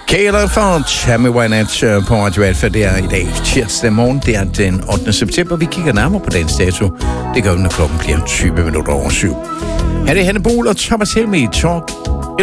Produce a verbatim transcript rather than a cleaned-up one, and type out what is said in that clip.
Kayla Fudge, Hammy Wynette på Radio Alfa. Det er i dag tirsdag morgen. Det er den ottende september. Vi kigger nærmere på dagens dato. Det gør vi, når klokken bliver tyve minutter over syv. Her er det Hanne Bol og Thomas Helme i Talk